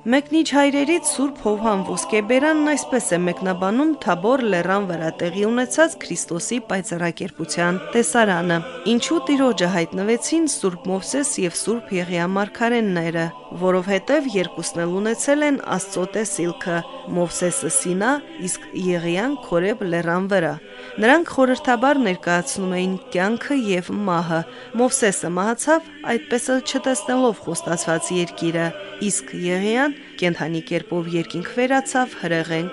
Մեկնիչ հայրերից Սուրբ Հովհան Ոսկեբերանն այսպես է մեկնաբանում Թաբոր լեռան վրա տեղի ունեցած Քրիստոսի պայծառակերպության տեսարանը։ Ինչու Տիրոջը հայտնվեցին Սուրբ Մովսես եւ Սուրբ Եղիա մարգարեները, որովհետեւ երկուսն էլ ունեցել են Աստծո տեսիլքը՝ Մովսեսը Սինա, իսկ Եղիան Քորեբ լեռան վրա։ Նրանք խորհրդաբար ներկայացնում էին կյանքը եւ մահը։ Մովսեսը մահացավ, այդպես էլ չտեսնելով խոստացված երկիրը, իսկ Եղիան կենդանի կերպով երկինք վերացավ հրեղեն